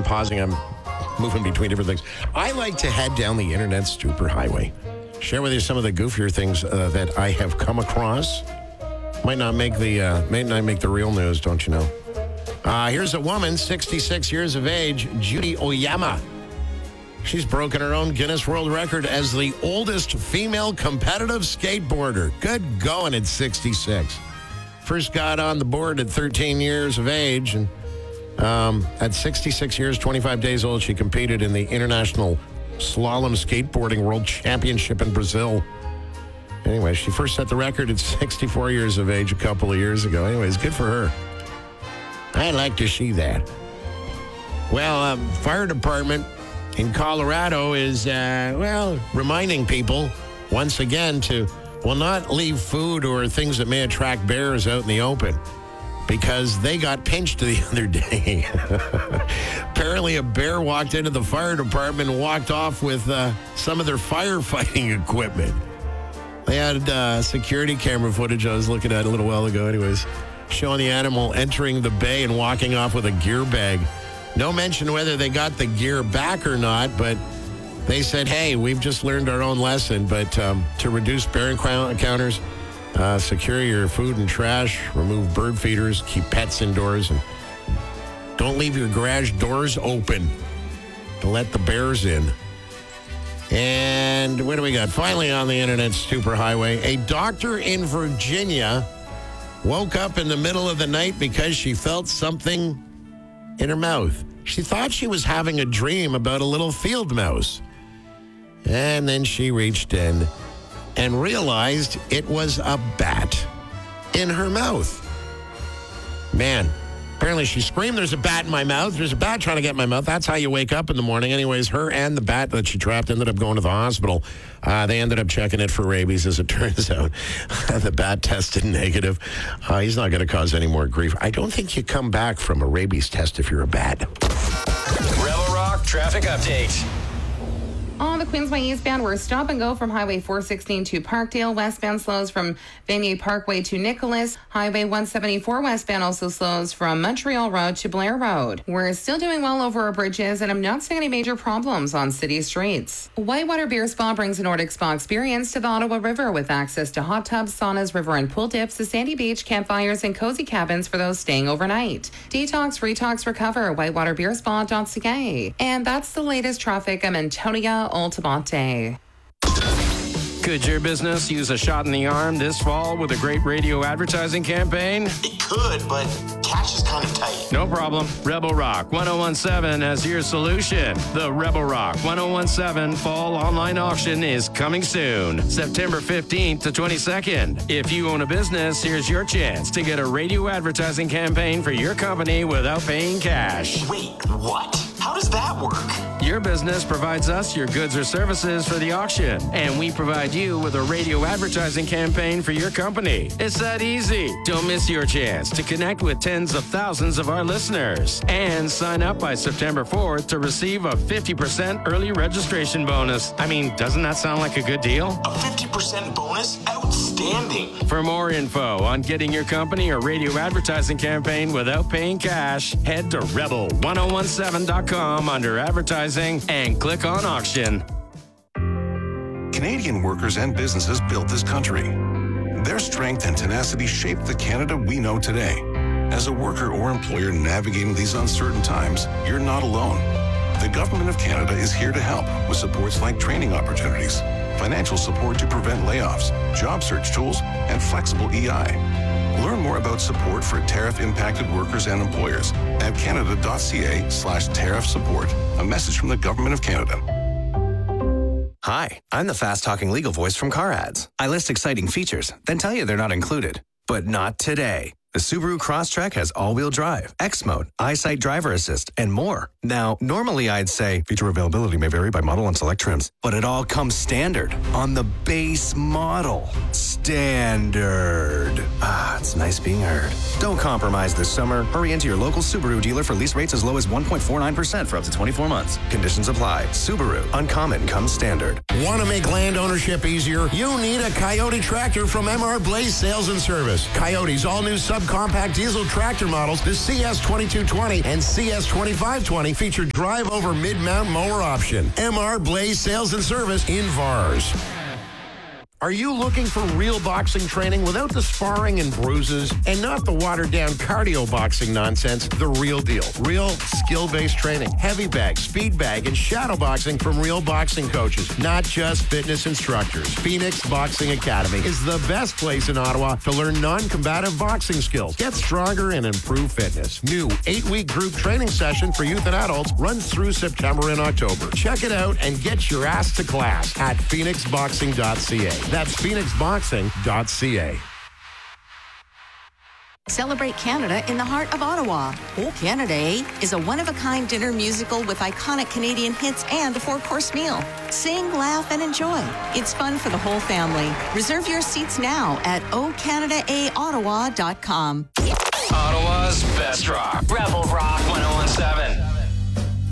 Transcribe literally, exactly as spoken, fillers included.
I'm pausing. I'm moving between different things. I like to head down the internet superhighway. Share with you some of the goofier things uh, that I have come across. Might not make the uh, might not make the real news, don't you know? Uh, here's a woman, sixty-six years of age, Judy Oyama. She's broken her own Guinness World Record as the oldest female competitive skateboarder. Good going at sixty-six. First got on the board at thirteen years of age, and um, at sixty-six years, twenty-five days old, she competed in the International Slalom Skateboarding World Championship in Brazil. Anyway, she first set the record at sixty-four years of age a couple of years ago. Anyways, good for her. I'd like to see that. Well, um, fire department in Colorado is, uh, well, reminding people once again to, well, not leave food or things that may attract bears out in the open, because they got pinched the other day. Apparently, a bear walked into the fire department and walked off with uh, some of their firefighting equipment. They had uh, security camera footage I was looking at a little while ago, anyways, showing the animal entering the bay and walking off with a gear bag. No mention whether they got the gear back or not, but they said, hey, we've just learned our own lesson, but um, to reduce bear encounters, uh, secure your food and trash, remove bird feeders, keep pets indoors, and don't leave your garage doors open to let the bears in. And what do we got? Finally on the internet superhighway, a doctor in Virginia woke up in the middle of the night because she felt something in her mouth. She thought she was having a dream about a little field mouse. And then she reached in and realized it was a bat in her mouth. Man. Apparently she screamed, there's a bat in my mouth. There's a bat trying to get in my mouth. That's how you wake up in the morning. Anyways, her and the bat that she trapped ended up going to the hospital. Uh, they ended up checking it for rabies, as it turns out. The bat tested negative. Uh, he's not going to cause any more grief. I don't think you come back from a rabies test if you're a bat. Rebel Rock Traffic Update. On the Queensway eastbound, we're stop and go from Highway four sixteen to Parkdale. Westbound slows from Vanier Parkway to Nicholas. Highway one seventy-four westbound also slows from Montreal Road to Blair Road. We're still doing well over our bridges, and I'm not seeing any major problems on city streets. Whitewater Beer Spa brings a Nordic spa experience to the Ottawa River with access to hot tubs, saunas, river and pool dips, a sandy beach, campfires, and cozy cabins for those staying overnight. Detox, retox, recover. whitewater beer spa dot c a. And that's the latest traffic. I'm Antonia Altamante. Could your business use a shot in the arm this fall with a great radio advertising campaign? It could, but cash is kind of tight. No problem. Rebel Rock ten seventeen has your solution. The Rebel Rock ten seventeen Fall Online Auction is coming soon, September fifteenth to twenty-second. If you own a business, here's your chance to get a radio advertising campaign for your company without paying cash. Wait, what? How does that work? Your business provides us your goods or services for the auction, and we provide you with a radio advertising campaign for your company. It's that easy. Don't miss your chance to connect with tens of thousands of our listeners, and sign up by September fourth to receive a fifty percent early registration bonus. I mean, doesn't that sound like a good deal? A fifty percent bonus? Outstanding. For more info on getting your company or radio advertising campaign without paying cash, head to rebel ten seventeen dot com under advertising and click on auction. Canadian workers and businesses built this country. Their strength and tenacity shaped the Canada we know today. As a worker or employer navigating these uncertain times, you're not alone. The Government of Canada is here to help with supports like training opportunities, financial support to prevent layoffs, job search tools, and flexible E I. Learn more about support for tariff-impacted workers and employers at canada.ca slash tariff support. A message from the Government of Canada. Hi, I'm the fast-talking legal voice from Car Ads. I list exciting features, then tell you they're not included. But not today. The Subaru Crosstrek has all-wheel drive, X Mode, EyeSight driver assist, and more. Now, normally I'd say feature availability may vary by model and select trims, but it all comes standard on the base model. Standard. Ah, it's nice being heard. Don't compromise this summer. Hurry into your local Subaru dealer for lease rates as low as one point four nine percent for up to twenty-four months. Conditions apply. Subaru. Uncommon comes standard. Want to make land ownership easier? You need a Coyote tractor from M R Blaze Sales and Service. Coyote's all-new sub subcompact diesel tractor models, the C S twenty-two twenty and C S twenty-five twenty feature drive-over mid-mount mower option. M R Blaze Sales and Service in V A Rs. Are you looking for real boxing training without the sparring and bruises and not the watered-down cardio boxing nonsense? The real deal. Real skill-based training. Heavy bag, speed bag, and shadow boxing from real boxing coaches, not just fitness instructors. Phoenix Boxing Academy is the best place in Ottawa to learn non-combative boxing skills, get stronger, and improve fitness. New eight-week group training session for youth and adults runs through September and October. Check it out and get your ass to class at phoenix boxing dot c a. That's phoenix boxing dot c a. Celebrate Canada in the heart of Ottawa. Oh, Canada Day is a one-of-a-kind dinner musical with iconic Canadian hits and a four-course meal. Sing, laugh, and enjoy. It's fun for the whole family. Reserve your seats now at o canada a ottawa dot com. Ottawa's best rock. Rebel Rock one oh one seven.